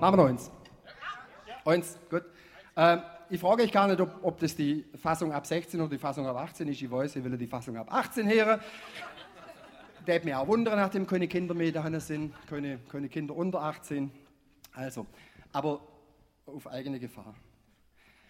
Machen wir noch eins. Eins, gut. Ich frage euch gar nicht, ob das die Fassung ab 16 oder die Fassung ab 18 ist. Ich weiß, ich will die Fassung ab 18 hören. Das würde mich auch wundern, nachdem keine Kinder mehr da sind, keine Kinder unter 18. Also, aber auf eigene Gefahr.